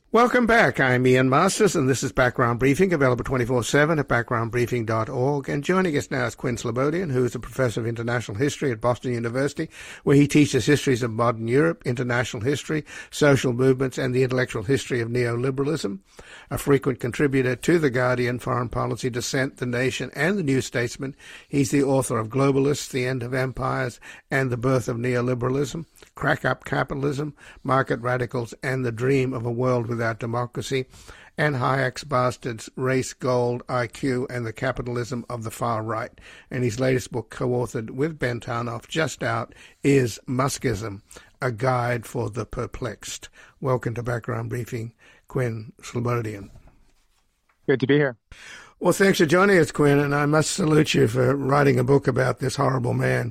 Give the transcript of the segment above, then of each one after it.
Welcome back. I'm Ian Masters, and this is Background Briefing, available 24/7 at backgroundbriefing.org. And joining us now is Quinn Slobodian, who is a professor of international history at Boston University, where he teaches histories of modern Europe, international history, social movements, and the intellectual history of neoliberalism. A frequent contributor to The Guardian, Foreign Policy, Dissent, The Nation, and The New Statesman, he's the author of Globalists, The End of Empires, and the Birth of Neoliberalism, Crack Up Capitalism, Market Radicals, and the Dream of a World Without Democracy, and Hayek's Bastards, Race, Gold, IQ, and the Capitalism of the Far Right. And his latest book, co-authored with Ben Tarnoff, just out, is Muskism, A Guide for the Perplexed. Welcome to Background Briefing, Quinn Slobodian. Good to be here. Well, thanks for joining us, Quinn, and I must salute you for writing a book about this horrible man.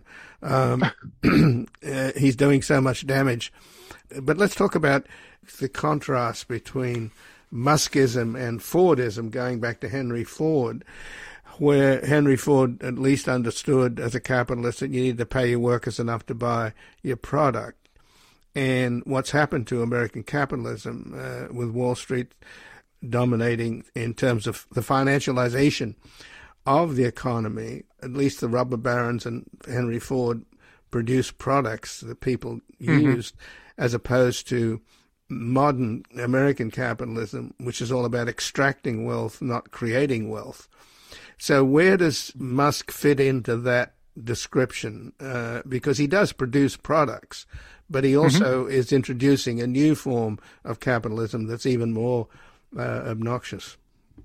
He's doing so much damage. But let's talk about the contrast between Muskism and Fordism, going back to Henry Ford, where Henry Ford at least understood as a capitalist that you need to pay your workers enough to buy your product. And what's happened to American capitalism with Wall Street dominating in terms of the financialization of the economy, at least the rubber barons and Henry Ford produced products that people used, as opposed to modern American capitalism, which is all about extracting wealth, not creating wealth. So where does Musk fit into that description? Because he does produce products, but he also is introducing a new form of capitalism that's even more obnoxious.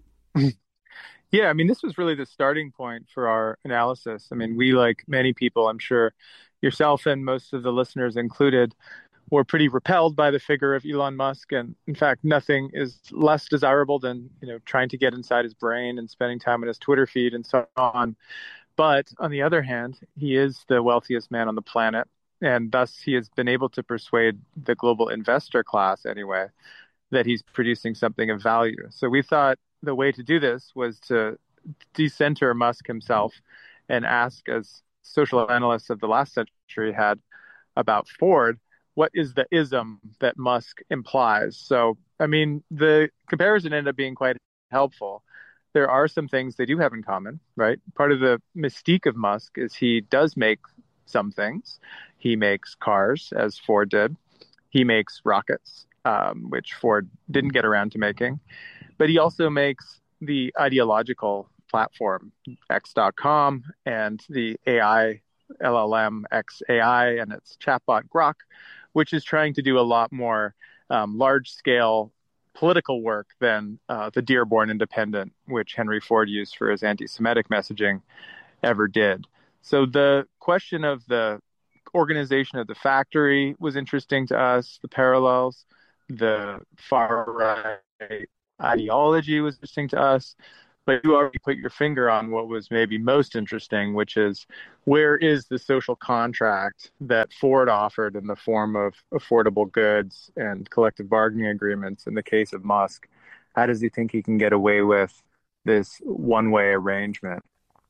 Yeah, I mean, this was really the starting point for our analysis. I mean, we, like many people, I'm sure yourself and most of the listeners included, were pretty repelled by the figure of Elon Musk. And in fact, nothing is less desirable than, trying to get inside his brain and spending time on his Twitter feed and so on. But on the other hand, he is the wealthiest man on the planet. And thus he has been able to persuade the global investor class anyway, that he's producing something of value. So we thought the way to do this was to decenter Musk himself and ask, as social analysts of the last century had about Ford, what is the ism that Musk implies? So, I mean, the comparison ended up being quite helpful. There are some things they do have in common, right? Part of the mystique of Musk is he does make some things. He makes cars, as Ford did. He makes rockets, which Ford didn't get around to making. But he also makes the ideological platform, X.com, and the AI, LLM, XAI, and its chatbot Grok, which is trying to do a lot more large-scale political work than the Dearborn Independent, which Henry Ford used for his anti-Semitic messaging, ever did. So the question of the organization of the factory was interesting to us, the parallels. The far-right ideology was interesting to us. But you already put your finger on what was maybe most interesting, which is, where is the social contract that Ford offered in the form of affordable goods and collective bargaining agreements in the case of Musk? How does he think he can get away with this one-way arrangement?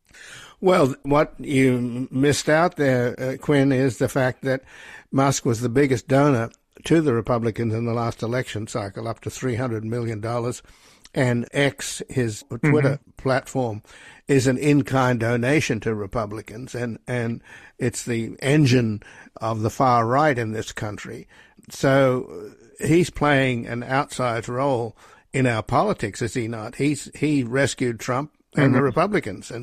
Well, what you missed out there, Quinn, is the fact that Musk was the biggest donor to the Republicans in the last election cycle, up to $300 million. And X, his Twitter platform, is an in-kind donation to Republicans, and it's the engine of the far right in this country. So he's playing an outsized role in our politics, is he not? He rescued Trump and the Republicans,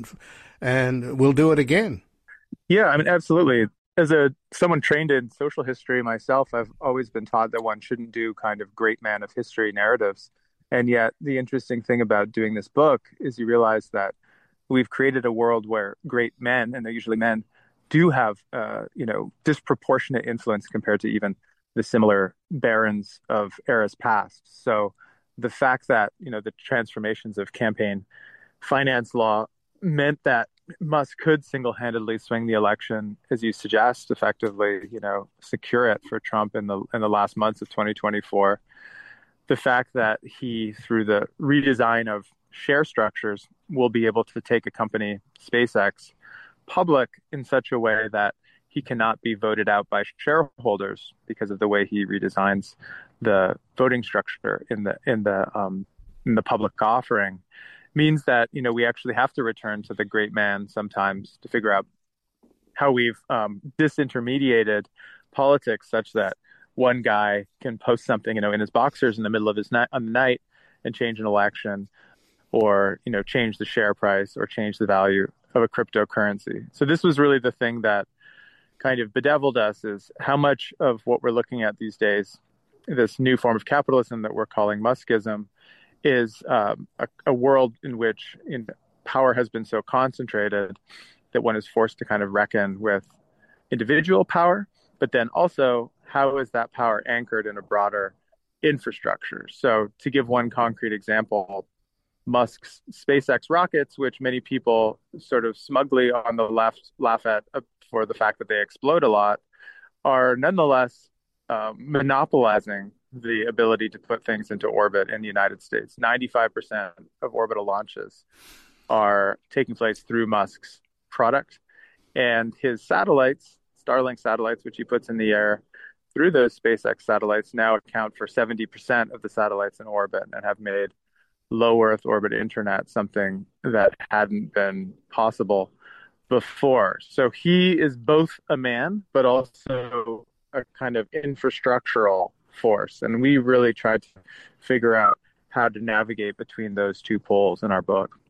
and will do it again. Yeah, I mean, absolutely. As someone trained in social history myself, I've always been taught that one shouldn't do kind of great man of history narratives. And yet the interesting thing about doing this book is you realize that we've created a world where great men, and they're usually men, do have, disproportionate influence compared to even the similar barons of eras past. So the fact that, the transformations of campaign finance law meant that Musk could single-handedly swing the election, as you suggest, effectively, secure it for Trump in the last months of 2024. The fact that he, through the redesign of share structures, will be able to take a company, SpaceX, public in such a way that he cannot be voted out by shareholders because of the way he redesigns the voting structure in the public offering, means that we actually have to return to the great man sometimes to figure out how we've disintermediated politics such that one guy can post something in his boxers in the middle of his night on the night and change an election, or change the share price or change the value of a cryptocurrency. So this was really the thing that kind of bedeviled us, is how much of what we're looking at these days, this new form of capitalism that we're calling Muskism, is a world in which power has been so concentrated that one is forced to kind of reckon with individual power, but then also how is that power anchored in a broader infrastructure. So to give one concrete example, Musk's SpaceX rockets, which many people sort of smugly on the left laugh at for the fact that they explode a lot, are nonetheless monopolizing the ability to put things into orbit in the United States. 95% of orbital launches are taking place through Musk's product. And his satellites, Starlink satellites, which he puts in the air through those SpaceX satellites, now account for 70% of the satellites in orbit and have made low Earth orbit internet something that hadn't been possible before. So he is both a man, but also a kind of infrastructural force. And we really tried to figure out how to navigate between those two poles in our book.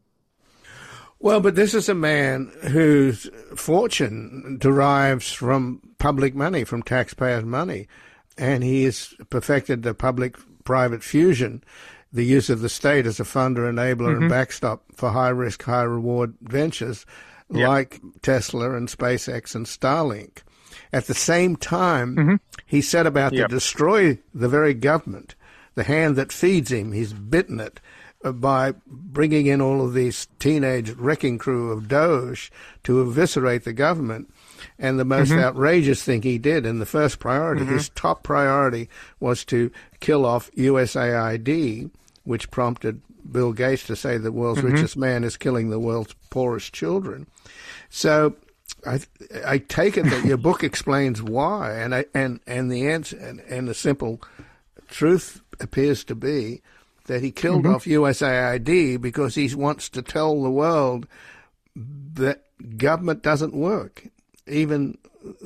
Well, but this is a man whose fortune derives from public money, from taxpayers' money, and he has perfected the public-private fusion, the use of the state as a funder, enabler, and backstop for high-risk, high-reward ventures like Tesla and SpaceX and Starlink. At the same time, he set about to destroy the very government, the hand that feeds him. He's bitten it by bringing in all of these teenage wrecking crew of Doge to eviscerate the government. And the most outrageous thing he did in the first priority, his top priority, was to kill off USAID, which prompted Bill Gates to say the world's richest man is killing the world's poorest children. So I take it that your book explains why, and the answer and the simple truth appears to be that he killed off USAID because he wants to tell the world that government doesn't work, even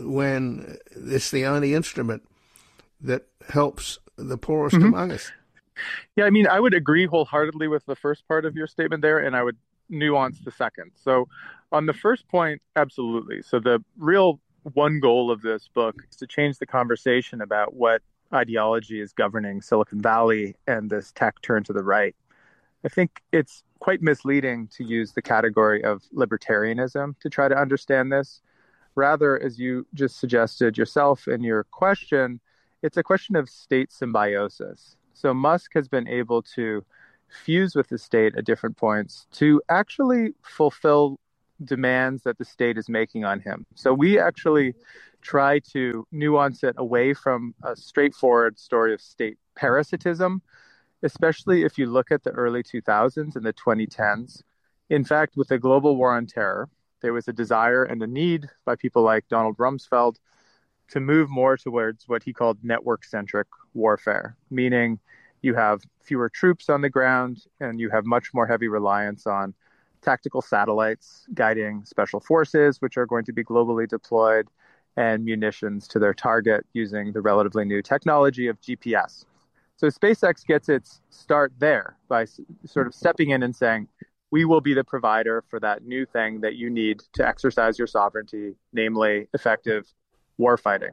when it's the only instrument that helps the poorest among us. Yeah, I mean, I would agree wholeheartedly with the first part of your statement there, and I would nuance the second. So on the first point, absolutely. So the real one goal of this book is to change the conversation about what ideology is governing Silicon Valley and this tech turn to the right. I think it's quite misleading to use the category of libertarianism to try to understand this. Rather, as you just suggested yourself in your question, it's a question of state symbiosis. So Musk has been able to fuse with the state at different points to actually fulfill demands that the state is making on him. So we actually try to nuance it away from a straightforward story of state parasitism, especially if you look at the early 2000s and the 2010s. In fact, with the global war on terror, there was a desire and a need by people like Donald Rumsfeld to move more towards what he called network-centric warfare, meaning you have fewer troops on the ground and you have much more heavy reliance on tactical satellites guiding special forces, which are going to be globally deployed, and munitions to their target using the relatively new technology of GPS. So SpaceX gets its start there by sort of stepping in and saying, we will be the provider for that new thing that you need to exercise your sovereignty, namely effective warfighting.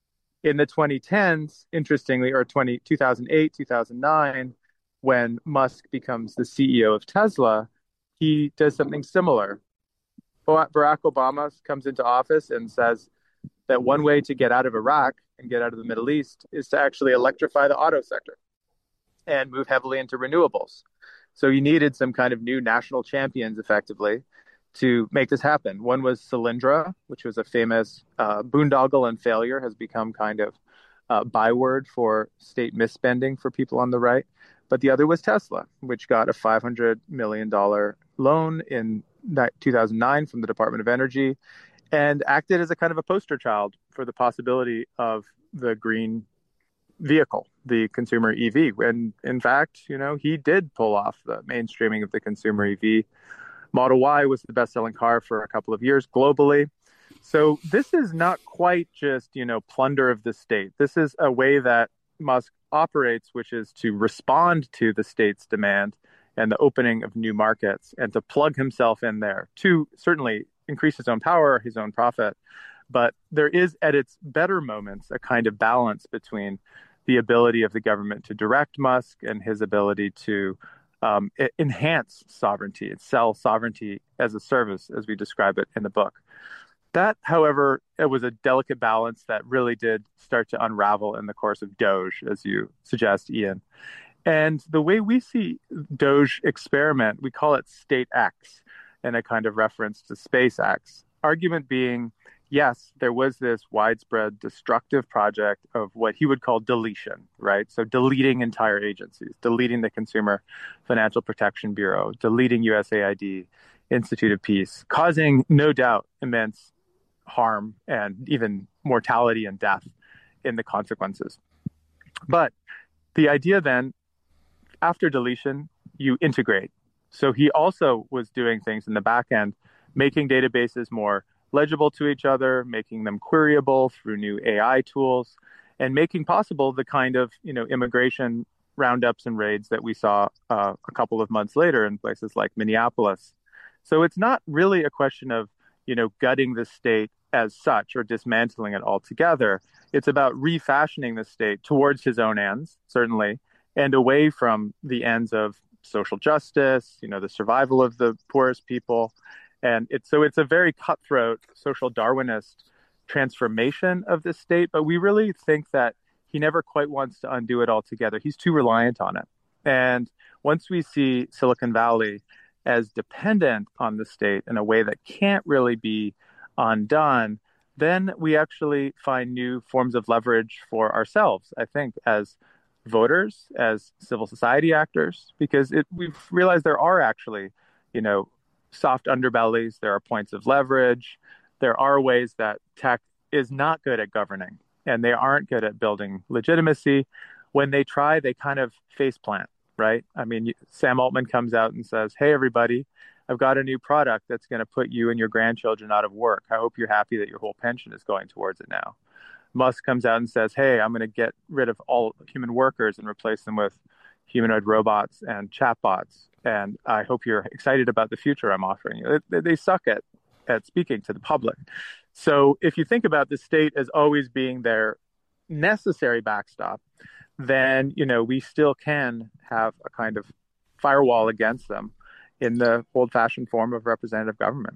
In the 2010s, interestingly, or 2008, 2009, when Musk becomes the CEO of Tesla, he does something similar. Barack Obama comes into office and says that one way to get out of Iraq and get out of the Middle East is to actually electrify the auto sector and move heavily into renewables. So you needed some kind of new national champions, effectively, to make this happen. One was Solyndra, which was a famous boondoggle and failure, has become kind of byword for state misspending for people on the right. But the other was Tesla, which got a $500 million loan in 2009 from the Department of Energy and acted as a kind of a poster child for the possibility of the green vehicle, the consumer EV. And in fact, he did pull off the mainstreaming of the consumer EV. Model Y was the best-selling car for a couple of years globally. So this is not quite just, plunder of the state. This is a way that Musk operates, which is to respond to the state's demand and the opening of new markets and to plug himself in there to certainly increase his own power, his own profit. But there is, at its better moments, a kind of balance between the ability of the government to direct Musk and his ability to enhance sovereignty and sell sovereignty as a service, as we describe it in the book. That, however, it was a delicate balance that really did start to unravel in the course of Doge, as you suggest, Ian. And the way we see Doge experiment, we call it State X, in a kind of reference to SpaceX. Argument being, yes, there was this widespread destructive project of what he would call deletion, right? So deleting entire agencies, deleting the Consumer Financial Protection Bureau, deleting USAID, Institute of Peace, causing, no doubt, immense harm and even mortality and death in the consequences. But the idea then, after deletion, you integrate. So he also was doing things in the back end, making databases more legible to each other, making them queryable through new AI tools, and making possible the kind of, immigration roundups and raids that we saw a couple of months later in places like Minneapolis. So it's not really a question of, gutting the state as such or dismantling it altogether. It's about refashioning the state towards his own ends, certainly, and away from the ends of social justice, the survival of the poorest people. And it's a very cutthroat social Darwinist transformation of the state, but we really think that he never quite wants to undo it altogether. He's too reliant on it. And once we see Silicon Valley as dependent on the state in a way that can't really be undone, then we actually find new forms of leverage for ourselves, I think, as voters, as civil society actors, because we've realized there are actually, soft underbellies, there are points of leverage, there are ways that tech is not good at governing, and they aren't good at building legitimacy. When they try, they kind of faceplant, right? I mean, Sam Altman comes out and says, hey, everybody, I've got a new product that's going to put you and your grandchildren out of work. I hope you're happy that your whole pension is going towards it now. Musk comes out and says, hey, I'm going to get rid of all human workers and replace them with humanoid robots and chatbots. And I hope you're excited about the future I'm offering you. They suck at speaking to the public. So if you think about the state as always being their necessary backstop, then, we still can have a kind of firewall against them in the old-fashioned form of representative government.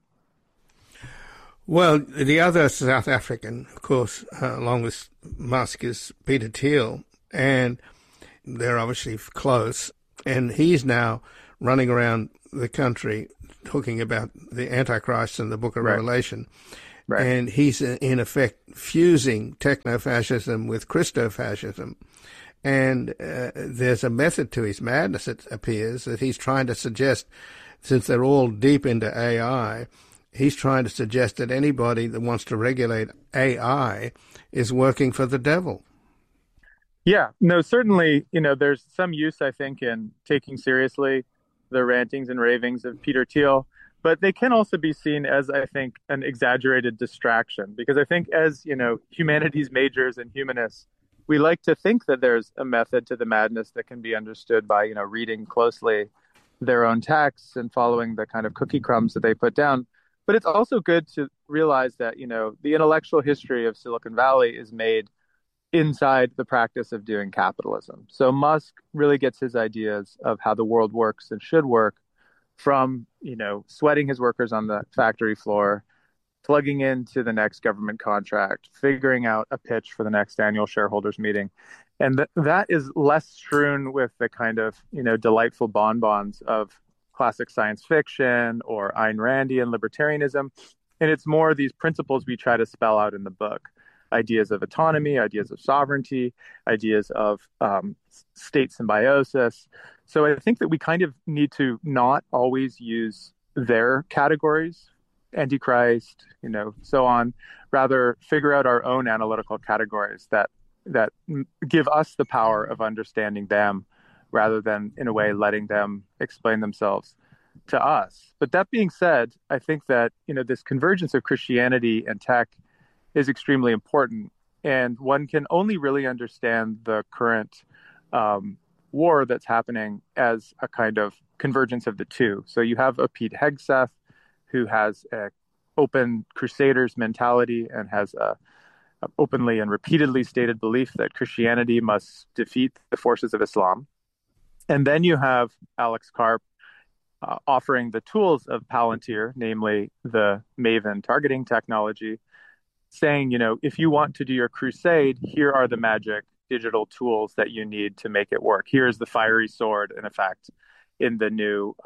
Well, the other South African, of course, along with Musk, is Peter Thiel, and they're obviously close. And he's now running around the country talking about the Antichrist in the Book of Revelation. Right. And he's, in effect, fusing techno-fascism with Christo-fascism. And there's a method to his madness, it appears, that he's trying to suggest, since they're all deep into AI, he's trying to suggest that anybody that wants to regulate AI is working for the devil. Yeah, no, certainly, there's some use, I think, in taking seriously the rantings and ravings of Peter Thiel, but they can also be seen as, I think, an exaggerated distraction, because I think as, humanities majors and humanists, we like to think that there's a method to the madness that can be understood by, reading closely their own texts and following the kind of cookie crumbs that they put down. But it's also good to realize that, the intellectual history of Silicon Valley is made inside the practice of doing capitalism. So Musk really gets his ideas of how the world works and should work from, sweating his workers on the factory floor, plugging into the next government contract, figuring out a pitch for the next annual shareholders meeting. And that is less strewn with the kind of, delightful bonbons of classic science fiction or Ayn Randian libertarianism. And it's more these principles we try to spell out in the book. Ideas of autonomy, ideas of sovereignty, ideas of state symbiosis. So I think that we kind of need to not always use their categories Antichrist, so on. Rather, figure out our own analytical categories that give us the power of understanding them, rather than in a way letting them explain themselves to us. But that being said, I think that this convergence of Christianity and tech is extremely important, and one can only really understand the current war that's happening as a kind of convergence of the two. So you have a Pete Hegseth who has a open crusaders mentality and has a openly and repeatedly stated belief that Christianity must defeat the forces of Islam. And then you have Alex Karp offering the tools of Palantir, namely the Maven targeting technology, saying, if you want to do your crusade, here are the magic digital tools that you need to make it work. Here's the fiery sword, in effect, in the new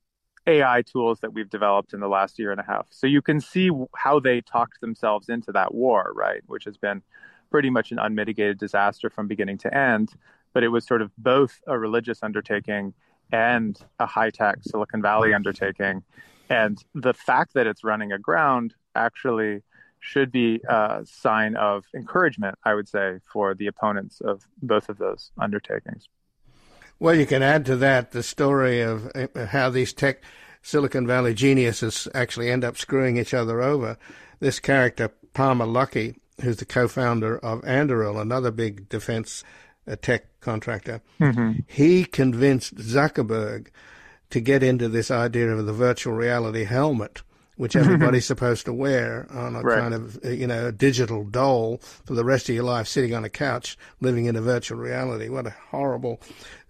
AI tools that we've developed in the last year and a half. So you can see how they talked themselves into that war, right? Which has been pretty much an unmitigated disaster from beginning to end. But it was sort of both a religious undertaking and a high-tech Silicon Valley undertaking. And the fact that it's running aground actually should be a sign of encouragement, I would say, for the opponents of both of those undertakings. Well, you can add to that the story of how these tech Silicon Valley geniuses actually end up screwing each other over. This character, Palmer Luckey, who's the co-founder of Anduril, another big defense tech contractor, he convinced Zuckerberg to get into this idea of the virtual reality helmet, which everybody's supposed to wear on a kind of, digital doll for the rest of your life, sitting on a couch, living in a virtual reality. What a horrible,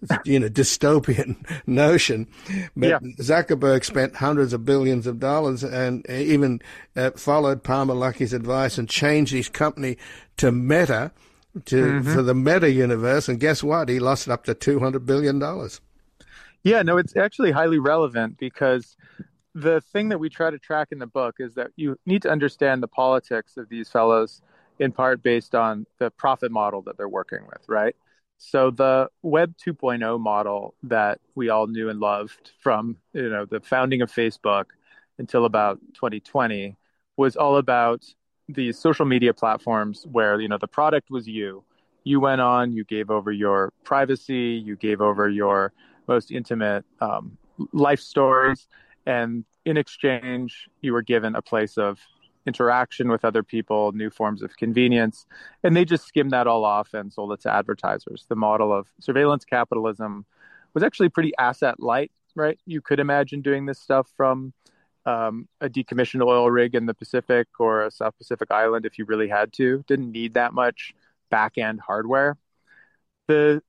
dystopian notion. But Zuckerberg spent hundreds of billions of dollars and even followed Palmer Luckey's advice and changed his company to Meta, for the Meta universe. And guess what? He lost up to $200 billion. Yeah, no, it's actually highly relevant, because the thing that we try to track in the book is that you need to understand the politics of these fellows, in part based on the profit model that they're working with, right? So the Web 2.0 model that we all knew and loved from, the founding of Facebook until about 2020 was all about these social media platforms where, the product was you. You went on, you gave over your privacy, you gave over your most intimate life stories, and in exchange, you were given a place of interaction with other people, new forms of convenience, and they just skimmed that all off and sold it to advertisers. The model of surveillance capitalism was actually pretty asset light, right? You could imagine doing this stuff from a decommissioned oil rig in the Pacific or a South Pacific island if you really had to. Didn't need that much back-end hardware. The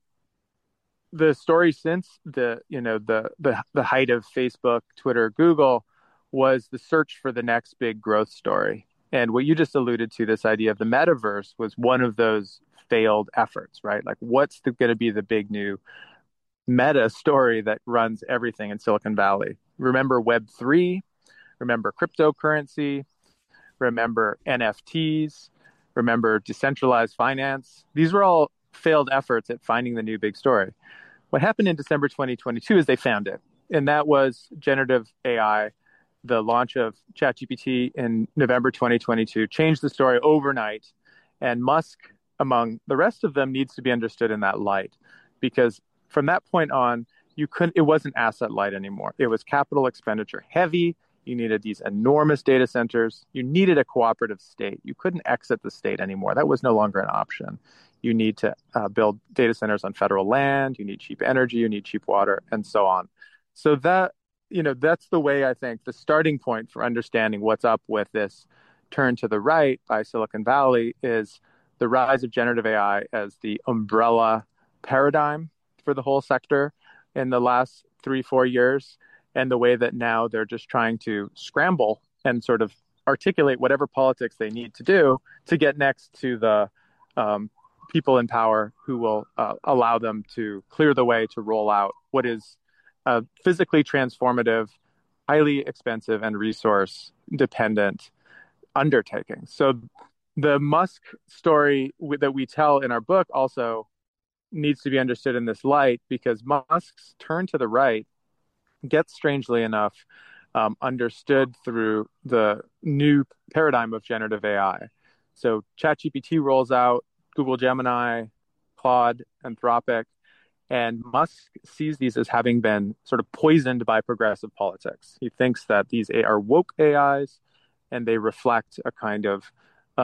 story since the height of Facebook, Twitter, Google was the search for the next big growth story. And what you just alluded to, this idea of the metaverse, was one of those failed efforts, right? Like, what's going to be the big new meta story that runs everything in Silicon Valley? Remember Web3, remember cryptocurrency, remember NFTs, remember decentralized finance. These were all failed efforts at finding the new big story. What happened in December 2022 is they found it, and that was generative AI. The launch of ChatGPT in November 2022 changed the story overnight, and Musk, among the rest of them, needs to be understood in that light, because from that point on, it wasn't asset light anymore. It was capital expenditure heavy. You needed these enormous data centers. You needed a cooperative state. You couldn't exit the state anymore. That was no longer an option. You need to build data centers on federal land. You need cheap energy. You need cheap water, and so on. So that's the way, I think, the starting point for understanding what's up with this turn to the right by Silicon Valley is the rise of generative AI as the umbrella paradigm for the whole sector in the last 3-4 years, and the way that now they're just trying to scramble and sort of articulate whatever politics they need to do to get next to the people in power who will allow them to clear the way to roll out what is a physically transformative, highly expensive, and resource-dependent undertaking. So the Musk story that we tell in our book also needs to be understood in this light, because Musk's turn to the right gets, strangely enough, understood through the new paradigm of generative AI. So ChatGPT rolls out, Google Gemini, Claude, Anthropic, and Musk sees these as having been sort of poisoned by progressive politics. He thinks that these are woke AIs, and they reflect a kind of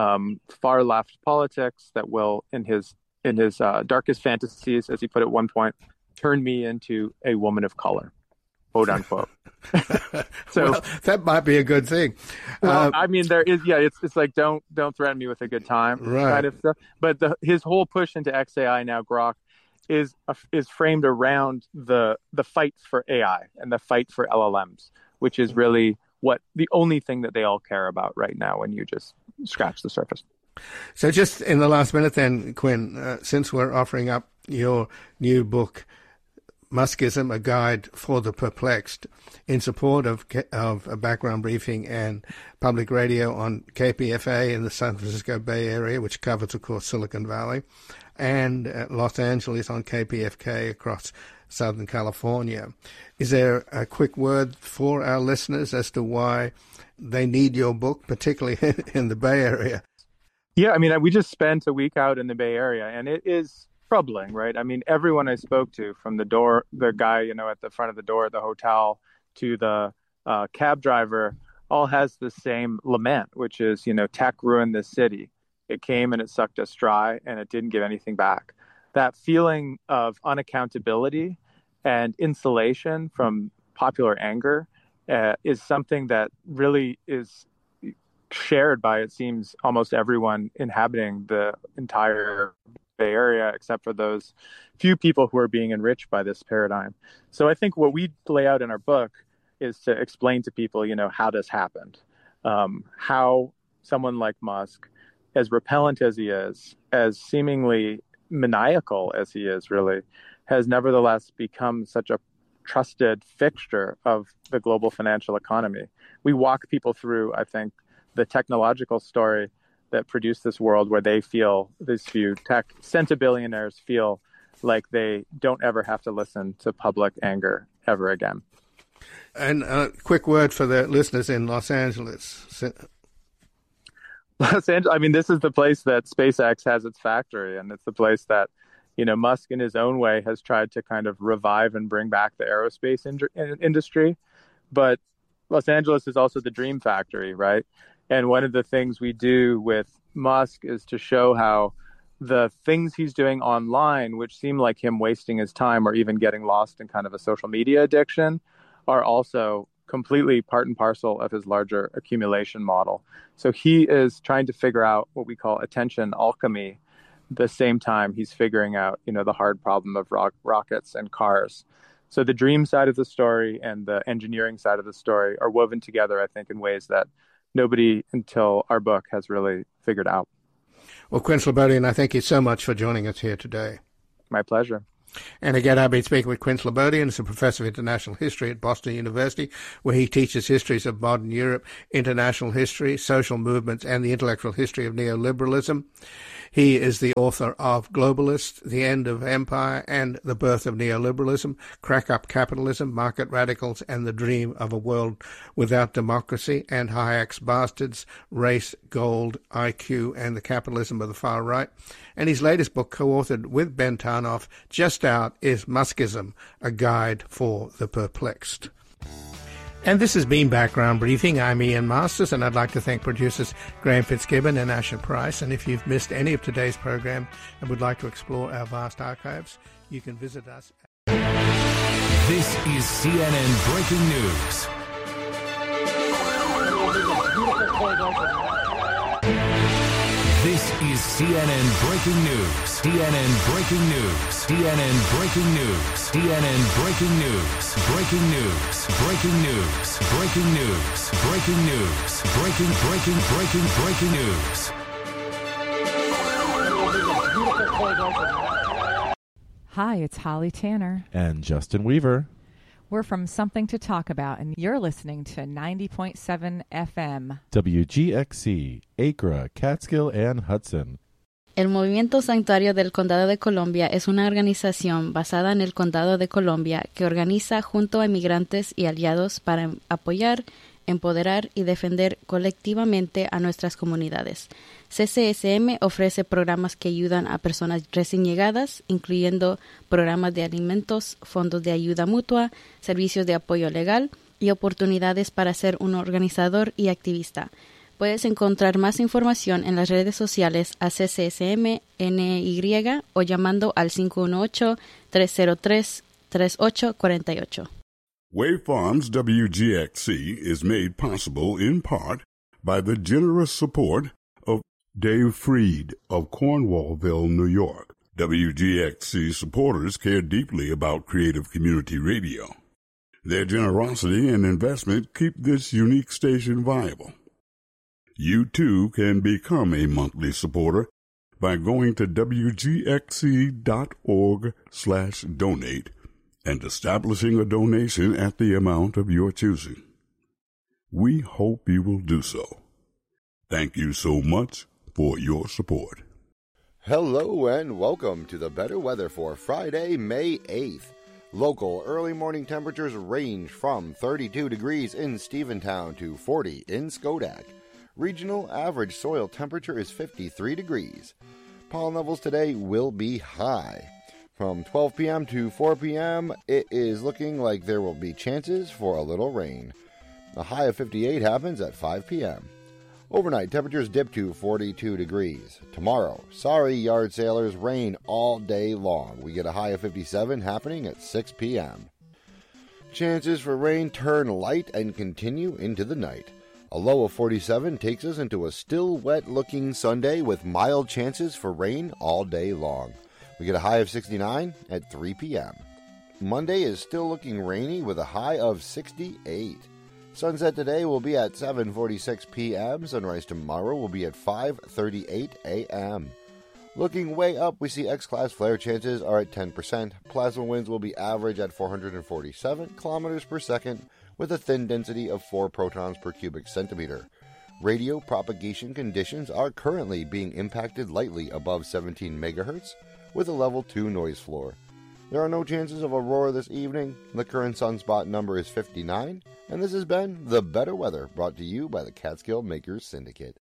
far left politics that will, in his darkest fantasies, as he put at one point, turn me into a woman of color, quote unquote. So well, that might be a good thing. Well, I mean, there is, it's like don't threaten me with a good time, right, kind of stuff. But his whole push into XAI now, Grok, is framed around the fight for AI and the fight for LLMs, which is really the only thing that they all care about right now when you just scratch the surface. So just in the last minute then, Quinn, since we're offering up your new book, Muskism, A Guide for the Perplexed, in support of a background briefing and public radio on KPFA in the San Francisco Bay Area, which covers, of course, Silicon Valley, and Los Angeles on KPFK across Southern California. Is there a quick word for our listeners as to why they need your book, particularly in the Bay Area? Yeah, I mean, we just spent a week out in the Bay Area, and it is troubling, right? I mean, everyone I spoke to, from the guy, at the front of the door at the hotel, to the cab driver, all has the same lament, which is, tech ruined this city. It came and it sucked us dry, and it didn't give anything back. That feeling of unaccountability and insulation from popular anger is something that really is shared by, it seems, almost everyone inhabiting the entire Bay Area, except for those few people who are being enriched by this paradigm. So I think what we lay out in our book is to explain to people, how this happened, how someone like Musk, as repellent as he is, as seemingly maniacal as he is, really, has nevertheless become such a trusted fixture of the global financial economy. We walk people through, I think, the technological story that produced this world where they feel, these few tech centibillionaires feel like they don't ever have to listen to public anger ever again. And a quick word for the listeners in Los Angeles. Los Angeles, I mean, this is the place that SpaceX has its factory, and it's the place that, Musk in his own way has tried to kind of revive and bring back the aerospace industry. But Los Angeles is also the dream factory, right? And one of the things we do with Musk is to show how the things he's doing online, which seem like him wasting his time or even getting lost in kind of a social media addiction, are also completely part and parcel of his larger accumulation model. So he is trying to figure out what we call attention alchemy. The same time he's figuring out, the hard problem of rockets and cars. So the dream side of the story and the engineering side of the story are woven together, I think, in ways that nobody until our book has really figured out. Well, Quinn Slobodian, I thank you so much for joining us here today. My pleasure. And again, I've been speaking with Quinn Slobodian. He's a professor of international history at Boston University, where he teaches histories of modern Europe, international history, social movements, and the intellectual history of neoliberalism. He is the author of Globalists, The End of Empire and the Birth of Neoliberalism, Crack Up Capitalism, Market Radicals, and the Dream of a World Without Democracy, and Hayek's Bastards, Race, Gold, IQ, and the Capitalism of the Far Right. And his latest book, co-authored with Ben Tarnoff, just out, is Muskism, A Guide for the Perplexed. And this has been Background Briefing. I'm Ian Masters, and I'd like to thank producers Graham Fitzgibbon and Asher Price. And if you've missed any of today's program and would like to explore our vast archives, you can visit us. This is CNN Breaking News. This is CNN Breaking News. CNN Breaking News. CNN Breaking News. CNN Breaking News. Breaking news. Breaking news. Breaking news. Breaking news. Breaking news. Hi, it's Holly Tanner. And Justin Weaver. We're from Something to Talk About, and you're listening to 90.7 FM. WGXC, Acre, Catskill, and Hudson. El Movimiento Santuario del Condado de Columbia es una organización basada en el Condado de Columbia que organiza junto a inmigrantes y aliados para apoyar, empoderar y defender colectivamente a nuestras comunidades. CCSM ofrece programas que ayudan a personas recién llegadas, incluyendo programas de alimentos, fondos de ayuda mutua, servicios de apoyo legal y oportunidades para ser un organizador y activista. Puedes encontrar más información en las redes sociales a CCSM NY o llamando al 518-303-3848. Wave Farms WGXC is made possible in part by the generous support of Dave Freed of Cornwallville, New York. WGXC supporters care deeply about Creative Community Radio. Their generosity and investment keep this unique station viable. You too can become a monthly supporter by going to wgxc.org/donate and establishing a donation at the amount of your choosing. We hope you will do so. Thank you so much for your support. Hello and welcome to the better weather for Friday, May 8th. Local early morning temperatures range from 32 degrees in Stephentown to 40 in Schodack. Regional average soil temperature is 53 degrees. Pollen levels today will be high. From 12 p.m. to 4 p.m., it is looking like there will be chances for a little rain. A high of 58 happens at 5 p.m. Overnight, temperatures dip to 42 degrees. Tomorrow, sorry yard sailors, rain all day long. We get a high of 57 happening at 6 p.m. Chances for rain turn light and continue into the night. A low of 47 takes us into a still wet-looking Sunday with mild chances for rain all day long. We get a high of 69 at 3 p.m. Monday is still looking rainy with a high of 68. Sunset today will be at 7:46 p.m. Sunrise tomorrow will be at 5:38 a.m. Looking way up, we see X-class flare chances are at 10%. Plasma winds will be average at 447 kilometers per second with a thin density of 4 protons per cubic centimeter. Radio propagation conditions are currently being impacted lightly above 17 megahertz with a level 2 noise floor. There are no chances of aurora this evening. The current sunspot number is 59, and this has been The Better Weather, brought to you by the Catskill Makers Syndicate.